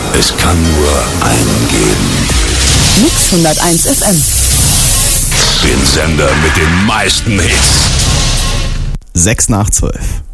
Es kann nur einen geben. Mix 101 FM. Den Sender mit den meisten Hits. 6 nach 12.